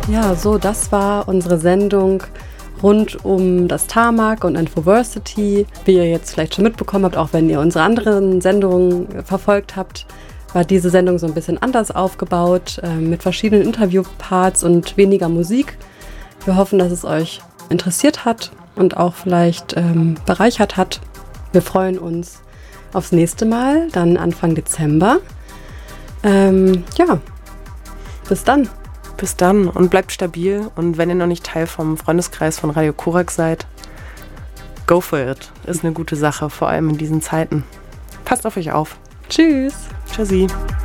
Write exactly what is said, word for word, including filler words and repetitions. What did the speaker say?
Ja, so, das war unsere Sendung rund um das Tarmac und Infoversity. Wie ihr jetzt vielleicht schon mitbekommen habt, auch wenn ihr unsere anderen Sendungen verfolgt habt, war diese Sendung so ein bisschen anders aufgebaut, äh, mit verschiedenen Interviewparts und weniger Musik. Wir hoffen, dass es euch interessiert hat und auch vielleicht ähm, bereichert hat. Wir freuen uns aufs nächste Mal, dann Anfang Dezember. Ähm, ja, bis dann. Bis dann und bleibt stabil. Und wenn ihr noch nicht Teil vom Freundeskreis von Radio Korax seid, go for it. Ist eine gute Sache, vor allem in diesen Zeiten. Passt auf euch auf. Tschüss. Tschüssi.